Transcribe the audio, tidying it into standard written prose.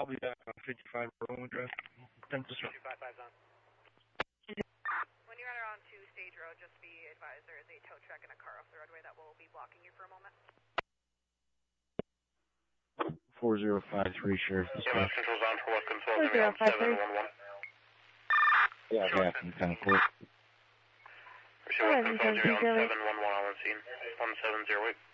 I'll be back on 55 Road address. 10%. 255's on. When you enter onto Stage Road, just be advised there is a tow truck and a car off the roadway that will be blocking you for a moment. 4053 Sheriff Dispatch. Control's on for what control? 4053. Yeah, yeah, I'm kind of close. Control 711 on scene. 1708.